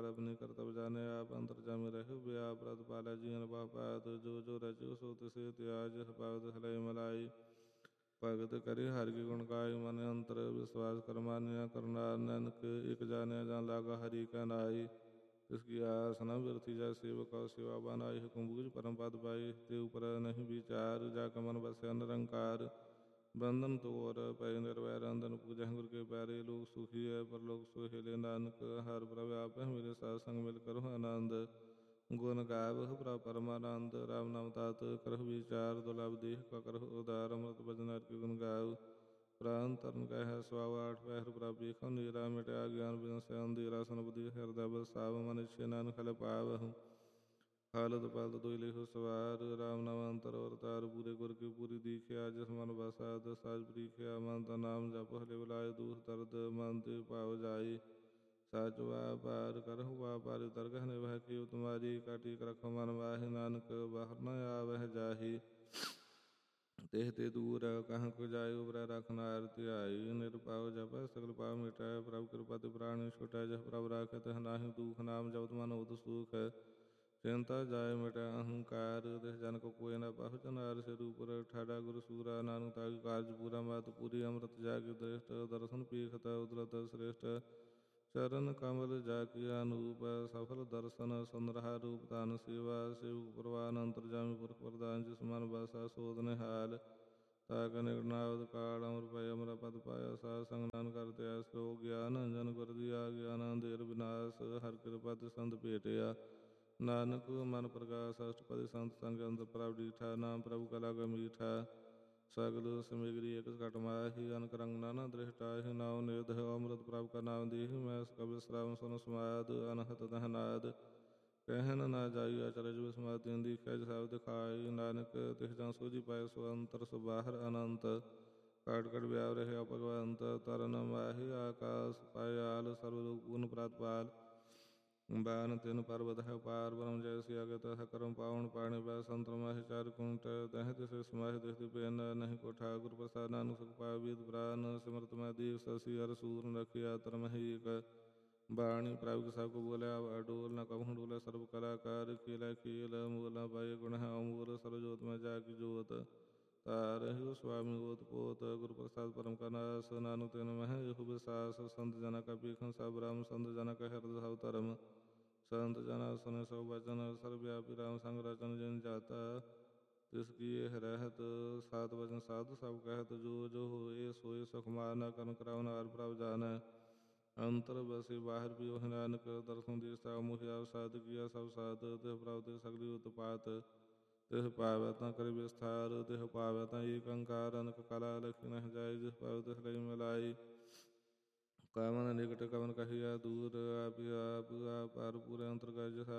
अपनी कर्तव्य जाने आप अंतर जामे रहे व्याप रत पाला जीवन पात जो जो रचो सो तिसे त्याज पावत हलय मलाई भगत करि हरि के गुण गाय मन अंतर विश्वास कर मान्या करना नानक एक जाने जान लागा हरि का नाई इसकी आस न व्यर्थी जा सेवक सेवा बनाई हुकुम बुझ परम पद पाई ते ऊपर नहीं विचार जाक मन बसे निरंकार बंधन तो और पै निर्वैर अंधन पूजा गुरु के प्यारे लोग सुखी है पर लोग सुहेले नानक हर प्रव्याप है मेरे साथ संग मिल करो आनंद गुण गावह प्रभ परमानंद राम नाम तात करह विचार दुर्लभ देह का करह उदार अमृत भजन हर के गुण गाव प्राण तरण कह स्वाव आठ पैर प्रभ बेखम नीरा मिटया ज्ञान बिन से अंधेरा सन बुद्धि हृदय बसाव मनुष्य नान खल पावहु हालत पालत दुई लिखो सवार राम नाम अंतर और तार पूरे गुर की पूरी दीखे आज मन बसाद साज प्रीखे मनता नाम जप हले बुलाए दूर दर्द मन ते पाव जाई साच व्यापार करहु व्यापारी तरगह निभह की तुम्हारी काटी रख मन वाहि नानक बाहर न आवह जाही तेह ते दूर कहाँ को जाय उबरा रखना आरती आई निरपाव जप सकल पाव मिटाय प्रभु कृपा ते प्राणी छुटाय जह प्रभु राखत नाही दुख नाम जपत मन उद सुख चिंता जाय मिटा अहंकार देह जन को कोई न पहुँचन आर से रूप ठाडा गुरु सूरा नानक ताकि कार्य पूरा मात पूरी अमृत जाग दृष्ट दर्शन पीखत उदरत श्रेष्ठ चरण कमल जाकी अनूप सफल दर्शन संद्रहा रूप दान सेवा शिव प्रवान अंतर्जामी पुरख प्रदान जिसमान बसा शोधन हाल ताक निगनावद काल अमर पय अमर पद पाया सा संग नान करते सो ज्ञान अंजन कर दिया ज्ञान अंधेर विनाश हर कृपा संत भेटिया नानक मन प्रकाश अष्टपदी संत संग अंतर प्रभ डीठा नाम प्रभु कला मीठा सगल समेगरी एक घट माही अनक रंग नाना दृष्टाहि नाव निध अमृत प्रभु का नाम देहि मैं कबि श्रावण सुन समाद अनहत दहनाद कहन ना जाई अचरज विस्मृत तीन दिखै सब दिखाई नानक तिह जन सूझी पाए सो अंतर सो बाहर अनंत काट कट व्याव रहे अपगवंत तरन माही आकाश पायाल सर्वलोक पूर्ण प्रातपाल बान तेन पर्वत है पार ब्रह्म जैसी अगत है करम पावन पाणी बै संतर माहि चार कुंट दह तिसे समाहि दृष्टि पेन नहीं को ठाकुर प्रसाद नानक सुख पाय विद प्राण सिमरत में दीप शशि हर सूर रखिया तरमहि एक बाणी प्रभु के सबको बोले अब अडोल न कहूँ डोले सर्व कलाकार खेला खेल मूल न पाए गुण है अमूल सर्वजोत में जाकी जोत तारहु स्वामी ओत पोत गुरु प्रसाद परम का नास नानु तेन मह यहु विसास संत जन का पीखन सब राम संत जन का हृदय सब धर्म संत जना सुन सौ वचन सर्वव्यापी राम संग रचन जिन जाता तिसकी रहत सात वचन साधु सब कहत जो जो होए सोए सुख माना कन करावन आर प्रभ जान अंतर बसे बाहर भी वह नानक दर्शन दिशा मुखिया साध किया सब साध देह प्रभ सगली उत्पात तिह पावत न कर विस्तार तिह पावत एक अंकार अनक कला लखी न जाय जिस पावत लई मिलाई कामन निकट कवन कहिया दूर आप पार पूरे अंतर्गत